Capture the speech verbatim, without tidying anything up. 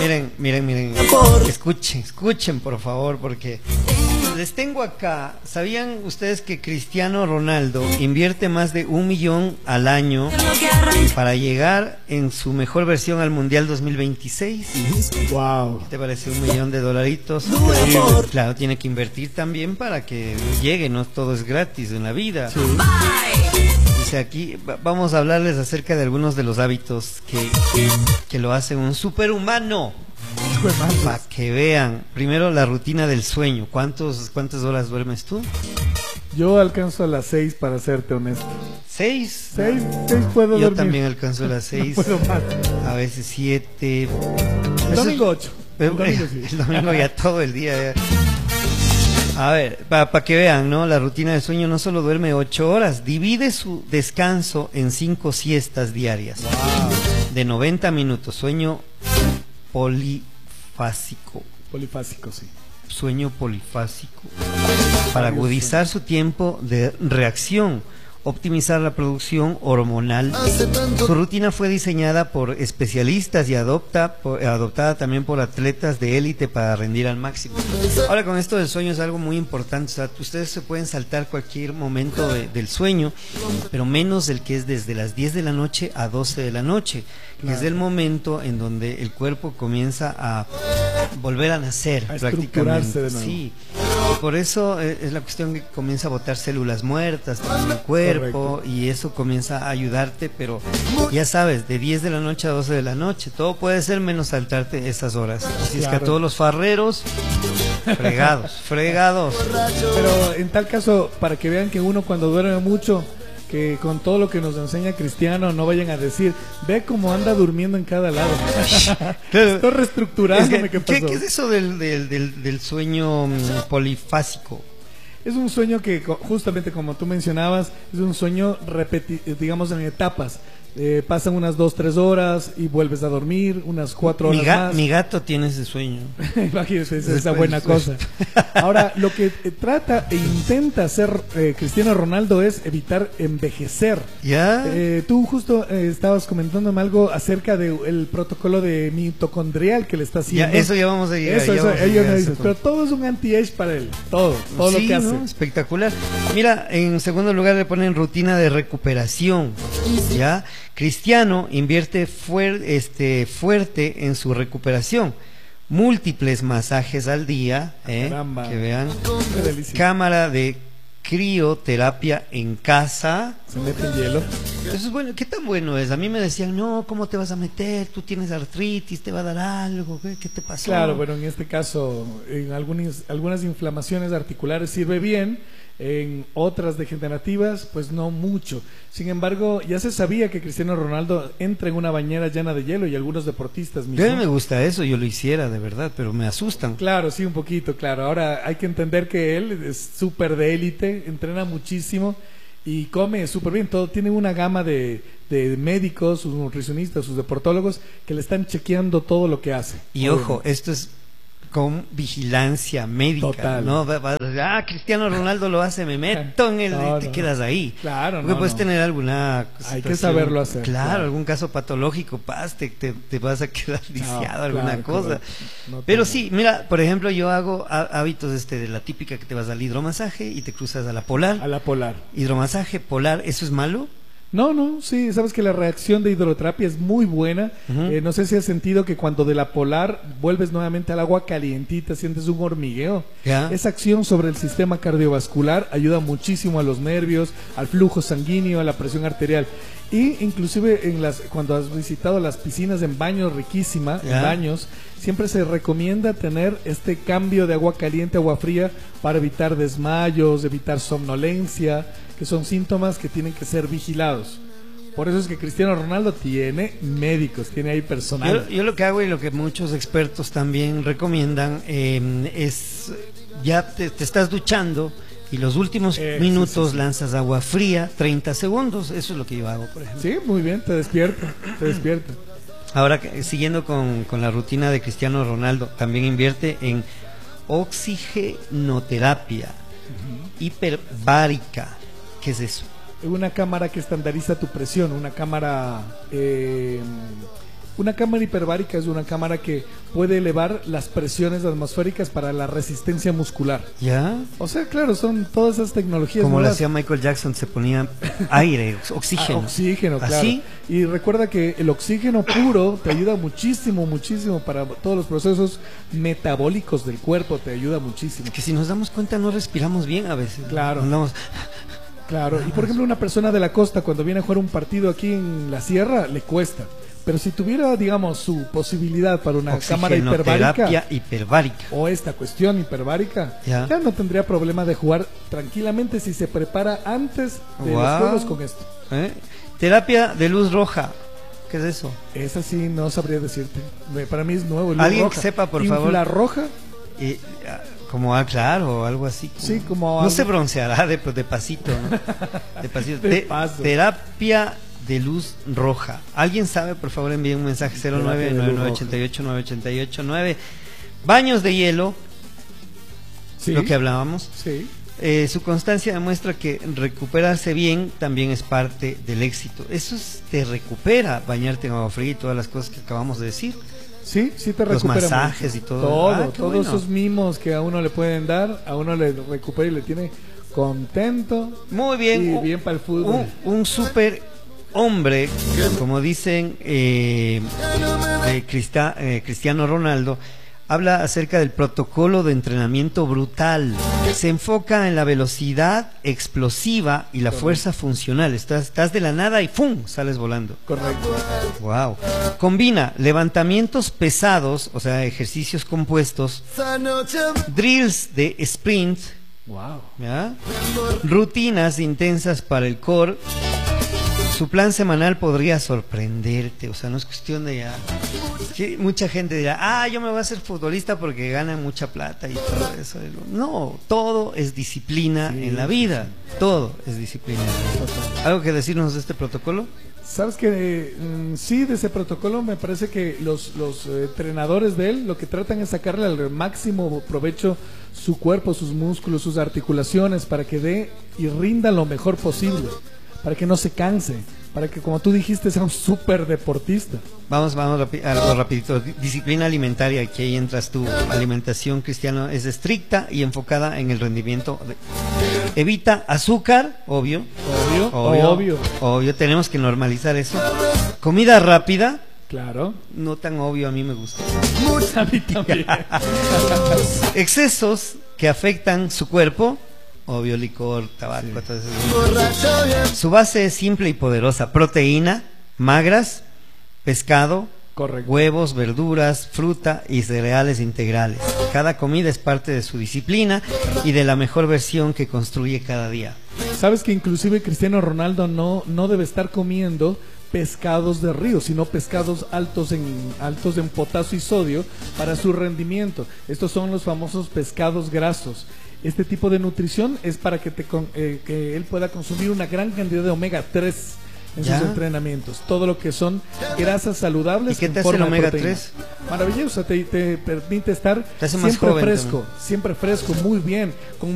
Miren, miren, miren, escuchen, escuchen por favor, porque les tengo acá. ¿Sabían ustedes que Cristiano Ronaldo invierte más de un millón al año para llegar en su mejor versión al Mundial dos mil veintiséis? Wow. ¿Qué te parece? Un millón de dolaritos. Claro, tiene que invertir también para que llegue, no todo es gratis en la vida. Sí. Dice aquí, vamos a hablarles acerca de algunos de los hábitos que, que lo hacen un superhumano. Para que vean, primero la rutina del sueño. ¿Cuántos, ¿Cuántas horas duermes tú? Yo alcanzo a las seis, para serte honesto. ¿Seis? Seis, seis puedo Yo dormir. también alcanzo a las seis. No puedo más. A veces siete. El domingo ocho. El domingo, sí. El domingo ya todo el día. Ya. A ver, para pa que vean, ¿no? La rutina del sueño, no solo duerme ocho horas, divide su descanso en cinco siestas diarias. Wow. De noventa minutos. Sueño polifásico. Polifásico, sí. Sueño polifásico. Para agudizar su tiempo de reacción, optimizar la producción hormonal. Su rutina fue diseñada por especialistas y adopta, por, adoptada también por atletas de élite para rendir al máximo. Ahora, con esto del sueño es algo muy importante. O sea, ustedes se pueden saltar cualquier momento de, del sueño, pero menos el que es desde las diez de la noche a doce de la noche, que claro, es el momento en donde el cuerpo comienza a volver a nacer, a prácticamente. De nuevo. Sí. Por eso es la cuestión que comienza a botar células muertas en el cuerpo. Correcto. Y eso comienza a ayudarte, pero ya sabes, de diez de la noche a doce de la noche, todo puede ser menos saltarte esas horas. Así claro, es que a todos los farreros, fregados, fregados. Pero en tal caso, para que vean que uno cuando duerme mucho, que con todo lo que nos enseña Cristiano, no vayan a decir, ve cómo anda durmiendo en cada lado. Claro. Estoy reestructurándome. Es que, ¿qué, pasó? ¿Qué es eso del, del, del, del sueño polifásico? Es un sueño que, justamente como tú mencionabas, es un sueño, repeti digamos, en etapas. Eh, pasan unas dos, tres horas y vuelves a dormir, unas cuatro horas mi ga más. Mi gato tiene ese sueño. Imagínese, esa, esa buena cosa. Ahora, lo que eh, trata e intenta hacer eh, Cristiano Ronaldo es evitar envejecer. ¿Ya? Eh, tú justo eh, estabas comentándome algo acerca del protocolo de mitocondrial que le está haciendo. Ya, eso ya vamos a llegar. Eso, eso, a ellos me dicen, pero todo es un anti-age para él. Todo, todo sí, lo que hace. ¿no? Espectacular. Mira, en segundo lugar le ponen rutina de recuperación. ¿Ya? Cristiano invierte fuer este, fuerte en su recuperación. Múltiples masajes al día, ¿eh? Caramba. Que vean. Cámara de crioterapia en casa. Se mete en hielo. Eso es bueno. ¿Qué tan bueno es? A mí me decían, no, ¿cómo te vas a meter? Tú tienes artritis, te va a dar algo. ¿Qué, qué te pasó? Claro, bueno, en este caso, en algunas, algunas inflamaciones articulares sirve bien. En otras degenerativas, pues no mucho. Sin embargo, ya se sabía que Cristiano Ronaldo entra en una bañera llena de hielo y algunos deportistas mismos. A mí me gusta eso, yo lo hiciera de verdad, pero me asustan. Claro, sí, un poquito, claro. Ahora hay que entender que él es súper de élite, entrena muchísimo y come súper bien. Todo tiene una gama de, de médicos, sus nutricionistas, sus deportólogos que le están chequeando todo lo que hace. Y obviamente, ojo, esto es con vigilancia médica. Total. ¿No? Ah, Cristiano Ronaldo lo hace, me meto en el no, y te no. quedas ahí. Claro, porque no, puedes no. tener alguna hay que saberlo hacer. Claro, claro. algún caso patológico, pas, te, te, te vas a quedar lisiado, no, alguna claro, cosa. No Pero sí, mira, por ejemplo, yo hago hábitos este de la típica que te vas al hidromasaje y te cruzas a la polar. A la polar. Hidromasaje polar, ¿eso es malo? No, no, sí, sabes que la reacción de hidroterapia es muy buena. Uh-huh. eh, no sé si has sentido que cuando de la polar vuelves nuevamente al agua calientita, sientes un hormigueo. ¿Ya? Esa acción sobre el sistema cardiovascular ayuda muchísimo a los nervios, al flujo sanguíneo, a la presión arterial. Y inclusive en las, cuando has visitado las piscinas en baños riquísima, ¿Ya? en baños, siempre se recomienda tener este cambio de agua caliente a agua fría para evitar desmayos, evitar somnolencia, que son síntomas que tienen que ser vigilados. Por eso es que Cristiano Ronaldo tiene médicos, tiene ahí personal. Yo, yo lo que hago y lo que muchos expertos también recomiendan eh, es, ya te, te estás duchando y los últimos eh, minutos sí, sí, sí. lanzas agua fría, treinta segundos, eso es lo que yo hago, por ejemplo. Sí, muy bien, te despierta, te despierta. Ahora, siguiendo con, con la rutina de Cristiano Ronaldo, también invierte en oxigenoterapia uh-huh. hiperbárica. ¿Qué es eso? Una cámara que estandariza tu presión, una cámara eh, Una cámara hiperbárica es una cámara que puede elevar las presiones atmosféricas para la resistencia muscular. ¿Ya? O sea, claro, son todas esas tecnologías. Como lo nuevas. hacía Michael Jackson, se ponía aire, oxígeno. Ah, oxígeno, claro. ¿Así? Y recuerda que el oxígeno puro te ayuda muchísimo, muchísimo para todos los procesos metabólicos del cuerpo, te ayuda muchísimo. Es que si nos damos cuenta no respiramos bien a veces. Claro. Andamos... Claro, y por ejemplo una persona de la costa cuando viene a jugar un partido aquí en la sierra le cuesta. Pero si tuviera, digamos, su posibilidad para una cámara hiperbárica hiperbárica o esta cuestión hiperbárica, ya. ya no tendría problema de jugar tranquilamente si se prepara antes de wow. los juegos con esto. ¿Eh? Terapia de luz roja. ¿Qué es eso? Esa sí no sabría decirte. Para mí es nuevo. Luz ¿Alguien roja. que sepa, por favor? ¿La roja? Eh, como, ah, claro, o algo así. Como, sí, como... No algo... se bronceará de, de pasito, ¿no? De pasito. de Te, paso. Terapia de luz roja. ¿Alguien sabe? Por favor, envíe un mensaje cero nueve nueve nueve ocho ocho nueve ocho ocho nueve. Baños de hielo, sí. Lo que hablábamos. Sí. Eh, su constancia demuestra que recuperarse bien también es parte del éxito. Eso es, te recupera bañarte en agua fría y todas las cosas que acabamos de decir. Sí, sí te Los recupera masajes mucho. y todo. Todo, ah, todos bueno. esos mimos que a uno le pueden dar, a uno le recupera y le tiene contento. Muy bien. Y un, bien para el fútbol. Un, un súper hombre, como dicen eh, eh, Crista, eh, Cristiano Ronaldo, habla acerca del protocolo de entrenamiento brutal. Se enfoca en la velocidad explosiva y la Correcto. fuerza funcional. Estás, estás de la nada y ¡pum! Sales volando. Correcto. Wow. Combina levantamientos pesados, o sea, ejercicios compuestos, drills de sprint, wow. ¿ya? Rutinas intensas para el core. Su plan semanal podría sorprenderte, o sea, no es cuestión de ya... Que mucha gente dirá, ah, yo me voy a hacer futbolista porque gana mucha plata y todo eso. No, todo es disciplina sí, en la vida, sí. Todo es disciplina. ¿Algo que decirnos de este protocolo? Sabes que eh, sí, de ese protocolo me parece que los, los eh, entrenadores de él lo que tratan es sacarle al máximo provecho su cuerpo, sus músculos, sus articulaciones, para que dé y rinda lo mejor posible, para que no se canse, para que, como tú dijiste, sea un súper deportista. Vamos, vamos rapi algo rapidito. Disciplina alimentaria, aquí ahí entras tú. Alimentación cristiana es estricta y enfocada en el rendimiento. De... Evita azúcar, obvio. Obvio, obvio. Obvio. Obvio, tenemos que normalizar eso. Comida rápida. Claro. No tan obvio, a mí me gusta. A mí también. Excesos que afectan su cuerpo. Obvio, licor, tabaco, sí. Todo eso. Su base es simple y poderosa: proteína, magras, pescado, correcto, huevos, verduras, fruta y cereales integrales. Cada comida es parte de su disciplina y de la mejor versión que construye cada día. Sabes que inclusive Cristiano Ronaldo no, no debe estar comiendo pescados de río, sino pescados altos en altos en potasio y sodio para su rendimiento. Estos son los famosos pescados grasos. Este tipo de nutrición es para que, te, eh, que él pueda consumir una gran cantidad de omega tres en ¿Ya? sus entrenamientos. Todo lo que son grasas saludables. ¿Y qué te hace el omega tres? Maravilloso, te, te permite estar te hace siempre más joven fresco, también. siempre fresco, muy bien, con